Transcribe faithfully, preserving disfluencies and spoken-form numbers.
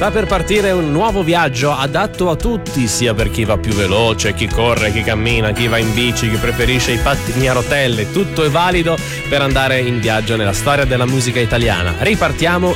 Sta per partire un nuovo viaggio adatto a tutti, sia per chi va più veloce, chi corre, chi cammina, chi va in bici, chi preferisce i pattini a rotelle. Tutto è valido per andare in viaggio nella storia della musica italiana. Ripartiamo